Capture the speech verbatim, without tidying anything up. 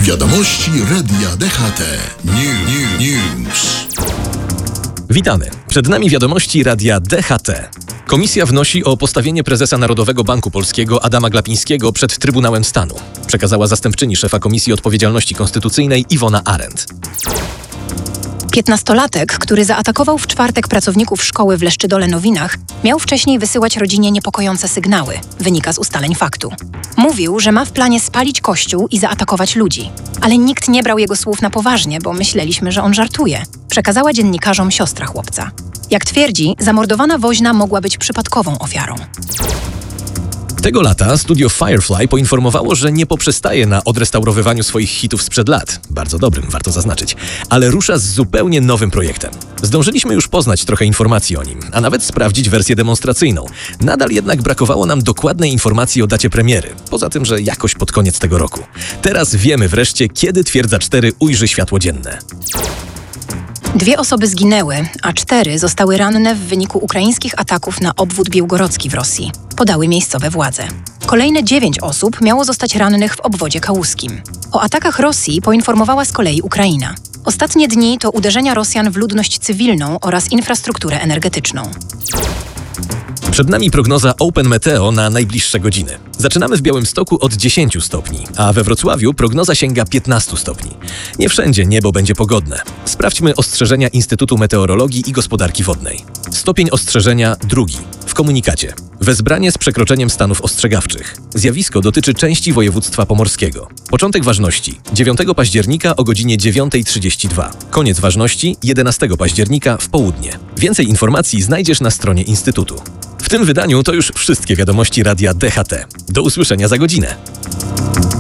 Wiadomości Radia D H T. New, new, news. Witamy. Przed nami wiadomości Radia D H T. Komisja wnosi o postawienie prezesa Narodowego Banku Polskiego Adama Glapińskiego przed Trybunałem Stanu, przekazała zastępczyni szefa Komisji Odpowiedzialności Konstytucyjnej Iwona Arendt. Piętnastolatek, który zaatakował w czwartek pracowników szkoły w Leszczydole-Nowinach, miał wcześniej wysyłać rodzinie niepokojące sygnały, wynika z ustaleń faktu. Mówił, że ma w planie spalić kościół i zaatakować ludzi. Ale nikt nie brał jego słów na poważnie, bo myśleliśmy, że on żartuje, przekazała dziennikarzom siostra chłopca. Jak twierdzi, zamordowana woźna mogła być przypadkową ofiarą. Tego lata studio Firefly poinformowało, że nie poprzestaje na odrestaurowywaniu swoich hitów sprzed lat. Bardzo dobrym, warto zaznaczyć. Ale rusza z zupełnie nowym projektem. Zdążyliśmy już poznać trochę informacji o nim, a nawet sprawdzić wersję demonstracyjną. Nadal jednak brakowało nam dokładnej informacji o dacie premiery. Poza tym, że jakoś pod koniec tego roku. Teraz wiemy wreszcie, kiedy Twierdza cztery ujrzy światło dzienne. Dwie osoby zginęły, a cztery zostały ranne w wyniku ukraińskich ataków na obwód białgorodzki w Rosji, podały miejscowe władze. Kolejne dziewięć osób miało zostać rannych w obwodzie kałuskim. O atakach Rosji poinformowała z kolei Ukraina. Ostatnie dni to uderzenia Rosjan w ludność cywilną oraz infrastrukturę energetyczną. Przed nami prognoza Open Meteo na najbliższe godziny. Zaczynamy w Białymstoku od dziesięciu stopni, a we Wrocławiu prognoza sięga piętnastu stopni. Nie wszędzie niebo będzie pogodne. Sprawdźmy ostrzeżenia Instytutu Meteorologii i Gospodarki Wodnej. Stopień ostrzeżenia drugi. W komunikacie. Wezbranie z przekroczeniem stanów ostrzegawczych. Zjawisko dotyczy części województwa pomorskiego. Początek ważności dziewiątego października o godzinie dziewiąta trzydzieści dwa. Koniec ważności jedenastego października w południe. Więcej informacji znajdziesz na stronie Instytutu. W tym wydaniu to już wszystkie wiadomości Radia D H T. Do usłyszenia za godzinę.